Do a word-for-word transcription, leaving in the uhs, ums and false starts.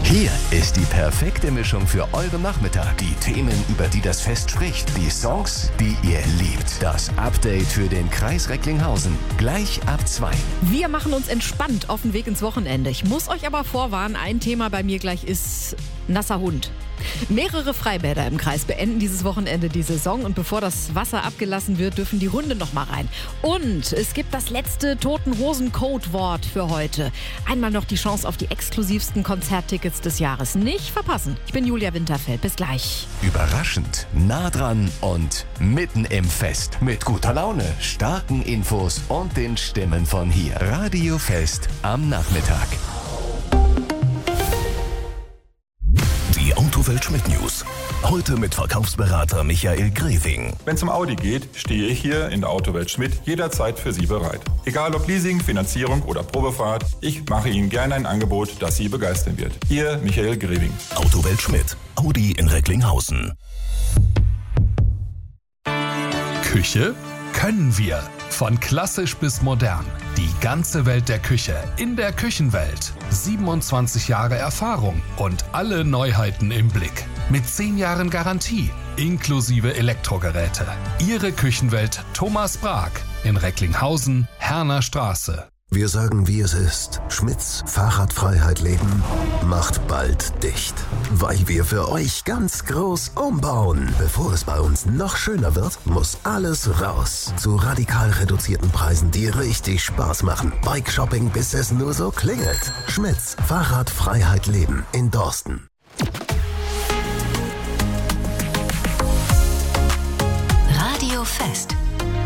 Hier ist die perfekte Mischung für euren Nachmittag. Die Themen, über die das Fest spricht. Die Songs, die ihr liebt. Das Update für den Kreis Recklinghausen. Gleich ab zwei. Wir machen uns entspannt auf den Weg ins Wochenende. Ich muss euch aber vorwarnen, ein Thema bei mir gleich ist nasser Hund. Mehrere Freibäder im Kreis beenden dieses Wochenende die Saison und bevor das Wasser abgelassen wird, dürfen die Hunde noch mal rein. Und es gibt das letzte Toten-Hosen-Codewort für heute. Einmal noch die Chance auf die exklusivsten Konzerttickets des Jahres. Nicht verpassen. Ich bin Julia Winterfeld. Bis gleich. Überraschend, nah dran und mitten im Fest. Mit guter Laune, starken Infos und den Stimmen von hier. Radio Fest am Nachmittag. Die Autowelt Schmidt News. Heute mit Verkaufsberater Michael Greving. Wenn es um Audi geht, stehe ich hier in der Autowelt Schmidt jederzeit für Sie bereit. Egal ob Leasing, Finanzierung oder Probefahrt, ich mache Ihnen gerne ein Angebot, das Sie begeistern wird. Ihr Michael Greving. Autowelt Schmidt. Audi in Recklinghausen. Küche können wir. Von klassisch bis modern. Die ganze Welt der Küche in der Küchenwelt. siebenundzwanzig Jahre Erfahrung und alle Neuheiten im Blick. Mit zehn Jahren Garantie, inklusive Elektrogeräte. Ihre Küchenwelt Thomas Brag in Recklinghausen, Herner Straße. Wir sagen, wie es ist. Schmitz Fahrradfreiheit Leben macht bald dicht. Weil wir für euch ganz groß umbauen. Bevor es bei uns noch schöner wird, muss alles raus. Zu radikal reduzierten Preisen, die richtig Spaß machen. Bike-Shopping, bis es nur so klingelt. Schmitz Fahrradfreiheit Leben in Dorsten. Radio Fest.